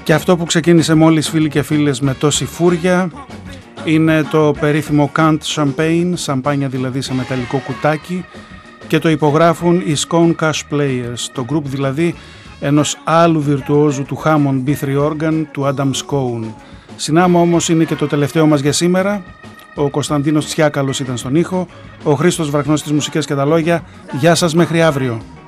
Και αυτό που ξεκίνησε μόλις, φίλοι και φίλες, με τόση φούρια είναι το περίφημο Cant Champagne, σαμπάνια δηλαδή σε μεταλλικό κουτάκι, και το υπογράφουν οι Scone Cash Players, το group δηλαδή ενός άλλου βιρτουόζου του Hammond B3 Organ, του Adam Scone. Συνάμα όμως είναι και το τελευταίο μας για σήμερα. Ο Κωνσταντίνος Τσιάκαλος ήταν στον ήχο, ο Χρήστος Βραχνός στις μουσικές και τα λόγια. Γεια σας μέχρι αύριο.